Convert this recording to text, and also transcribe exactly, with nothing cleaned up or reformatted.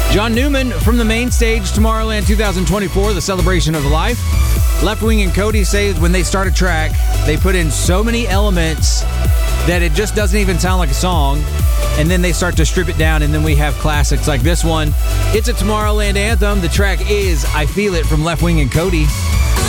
John Newman from the main stage, Tomorrowland twenty twenty-four, the celebration of life. Left Wing and Cody say when they start a track, they put in so many elements that it just doesn't even sound like a song. And then they start to strip it down, and then we have classics like this one. It's a Tomorrowland anthem. The track is I Feel It from Left Wing and Cody.